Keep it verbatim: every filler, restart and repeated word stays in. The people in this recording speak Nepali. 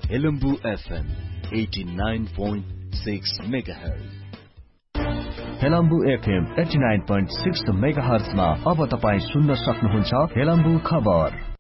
Helambu FM eighty nine point six megahertz. Helambu FM eighty nine point six मेगाहर्जमा अब तपाईँ सुन्न सक्नुहुन्छ हेलम्बु खबर।